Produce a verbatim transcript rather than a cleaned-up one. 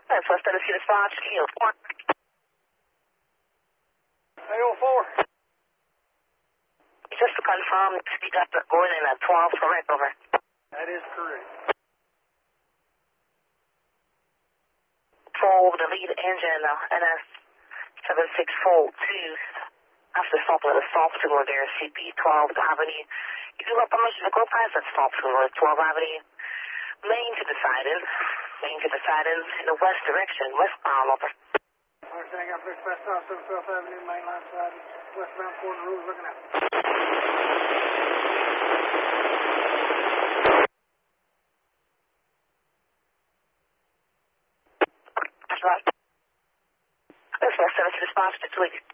That's West Tennessee Dispatch, Kilo four. A O four. Just to confirm, you got the going in at twelve, correct, over? That is correct. twelve, the lead engine, uh, N S seven six four two. After stop at a stop signal there, C P twelve, the Avenue. You do have permission to go past that stop signal at twelve Avenue. Main to the siding, main to the siding in the west direction, westbound, over. Understand, I got first past South seventy-fifth Avenue, mainline side, westbound corner rules looking out. That's right. That's West Tennessee Dispatch, to Twig.